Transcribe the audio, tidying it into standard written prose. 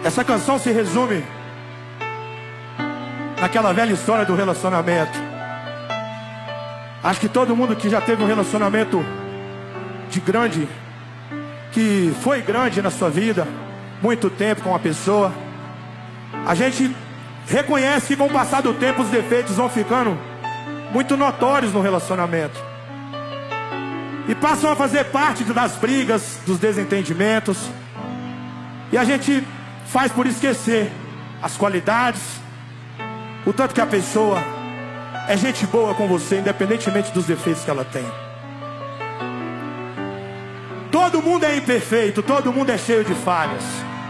Essa canção se resume naquela velha história do relacionamento. Acho que todo mundo que já teve um relacionamento que foi grande na sua vida, muito tempo com uma pessoa, a gente reconhece que com o passar do tempo os defeitos vão ficando muito notórios no relacionamento e passam a fazer parte das brigas, dos desentendimentos, e a gente faz por esquecer as qualidades, o tanto que a pessoa é gente boa com você, independentemente dos defeitos que ela tem. Todo mundo é imperfeito, todo mundo é cheio de falhas.